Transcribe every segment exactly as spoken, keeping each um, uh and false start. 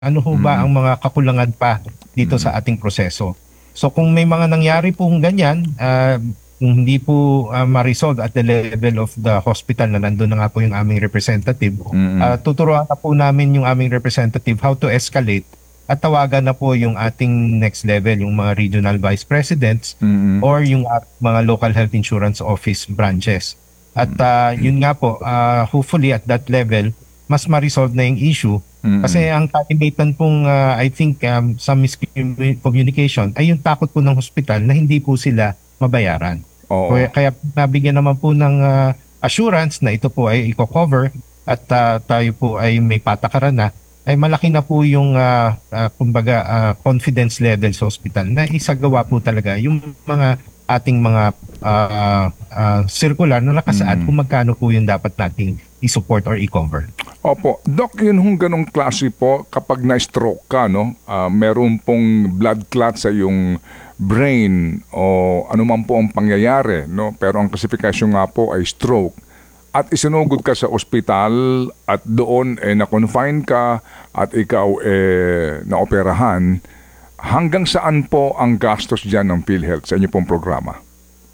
Ano ho ba Mm. ang mga kakulangan pa dito Mm. sa ating proseso? So kung may mga nangyari pong ganyan, ah, kung hindi po ah, ma-resolve at the level of the hospital na nandun na nga po yung aming representative, ah, Mm. tuturuan na po namin yung aming representative how to escalate at tawagan na po yung ating next level, yung mga regional vice presidents Mm. or yung at mga local health insurance office branches. At ah, yun nga po, ah, hopefully at that level, mas ma-resolve na yung issue kasi Mm. ang kalimitan pong ah, I think um, some miscommunication ay yung takot po ng hospital na hindi po sila mabayaran. Kaya, Oo. kaya nabigyan naman po ng ah, assurance na ito po ay i-cover at ah, tayo po ay may patakaran na, ay malaki na po yung ah, ah, kumbaga ah, confidence level sa hospital na isagawa po talaga yung mga ating mga ah, ah, circular na nakasaad Mm. kung magkano po yung dapat nating i-support or i-cover. Opo. Doc, yun hong ganong klase po kapag na-stroke ka, no? Ah, meron pong blood clot sa yung brain o ano man po ang pangyayari, no? Pero ang klasifikasyon nga po ay stroke. At isinugod ka sa ospital at doon eh na-confine ka at ikaw eh naoperahan, hanggang saan po ang gastos dyan ng PhilHealth sa inyo pong programa?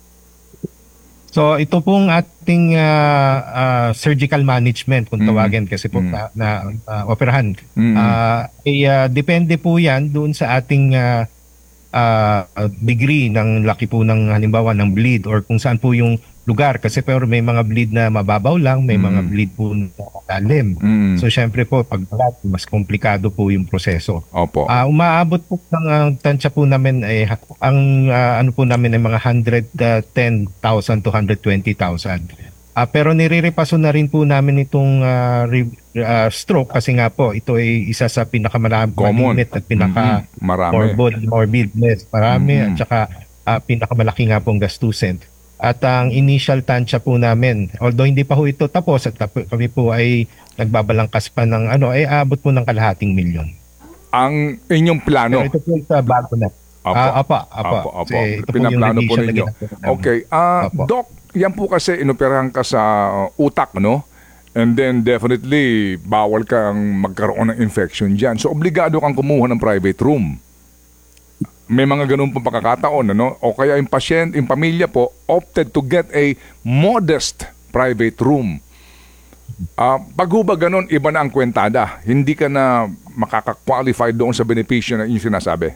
So ito pong ating ah, ah, surgical management kung Mm. tawagin kasi po Mm. na, na ah, operahan. Mm. Ah, ay, ah, depende po yan doon sa ating ah, ah, degree ng laki po ng halimbawa ng bleed or kung saan po yung lugar kasi pero may mga bleed na mababaw lang, may mga Mm. bleed po na malalim. Mm. So syempre po pag malat, mas komplikado po yung proseso. Opo. Ah, umaabot po ng uh, tansya po namin ay ha- ang ah, ano po namin ay mga one hundred ten thousand to one hundred twenty thousand. Ah, pero niriripaso na rin po namin itong ah, re- ah, stroke kasi nga po ito ay isa sa Common. pinakamalimit at pinaka Mm-mm. Marami. morbid morbidness marami Mm-mm. at saka ah, pinakamalaki nga pong gastusin. At ang initial tansya po namin, although hindi pa ho ito tapos at tap- kami po ay nagbabalangkas pa ng ano ay aabot po ng kalahating milyon. Ang inyong plano. Pero ito po sa bago na. Opo. Ah, apa, apa. Opo, opo. Kasi ito po yung Pinaplano po revision na ninyo. ginagawa namin. Okay. Ah, Opo. Doc, yan po kasi inoperahan ka sa uh, utak, no? And then definitely, bawal kang magkaroon ng infection dyan. So, obligado kang kumuha ng private room. May mga ganun pong pagkakataon, ano? O kaya yung patient, yung pamilya po, opted to get a modest private room. Ah, pag ho ba ganun, iba na ang kwentada. Hindi ka na makaka-qualify doon sa benepisyo na yung sinasabi.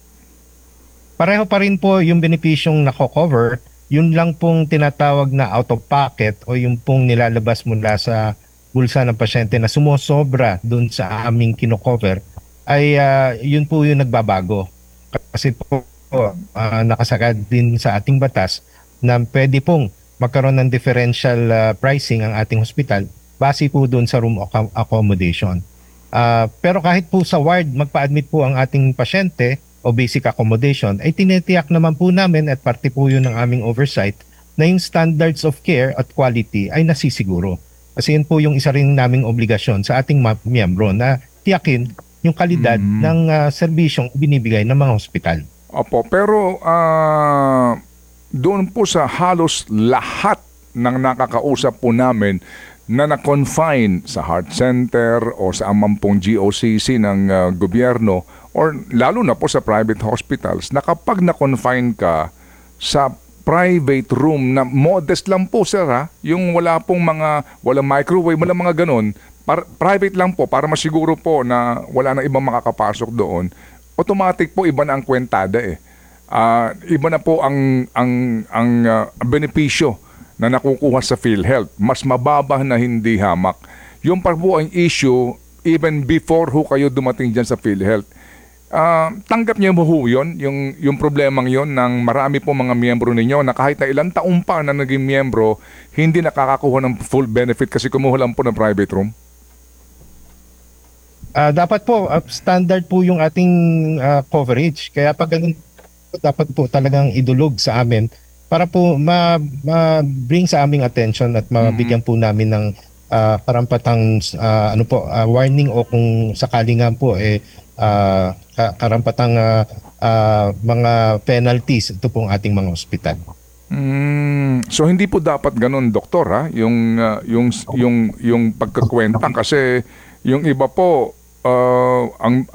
Pareho pa rin po yung benepisyong nako-cover, yun lang pong tinatawag na out of pocket o yung pong nilalabas mula sa bulsa ng pasyente na sumosobra dun sa aming kino-cover ay ah, yun po yung nagbabago. Kasi po ah, nakasakad din sa ating batas na pwede pong magkaroon ng differential ah, pricing ang ating hospital base po dun sa room accom- accommodation. Ah, pero kahit po sa ward magpa-admit po ang ating pasyente o basic accommodation, ay tinitiyak naman po namin at parte po yun ng aming oversight na yung standards of care at quality ay nasisiguro. Kasi yun po yung isa rin naming obligasyon sa ating ma- miyembro na tiyakin yung kalidad Mhm. ng ah, serbisyong binibigay ng mga hospital. Opo, pero ah, doon po sa halos lahat ng nakakausap po namin na na-confine sa heart center o sa amampong G O C C ng ah, gobyerno or lalo na po sa private hospitals na kapag na-confine ka sa private room na modest lang po sir ha, yung wala pong mga, walang microwave, walang mga ganon, par- private lang po para masiguro po na wala na ibang makakapasok doon, automatic po iba na ang kwentada eh. Ah, iba na po ang ang ang ah, benepisyo na nakukuha sa PhilHealth. Mas mababa na hindi hamak. Yung pa po ang issue even before ho kayo dumating dyan sa PhilHealth. Ah, tanggap niyo mo ho yun, yung, yung problemang yun ng marami po mga miyembro ninyo na kahit na ilang taon pa na naging miyembro, hindi nakakakuha ng full benefit kasi kumuha lang po ng private room? Ah, dapat po ah, standard po yung ating ah, coverage. Kaya pag ganun, dapat po talagang idulog sa amin para po ma, ma bring sa aming attention at mabigyan po namin ng ah, karampatang ah, ano po ah, warning o kung sakali nga po eh ah, ka- karampatang ah, ah, mga penalties ito pong ating mga ospital. Mm, so hindi po dapat ganun doktor ha, yung ah, yung yung yung pagkakwenta kasi yung iba po uh, ang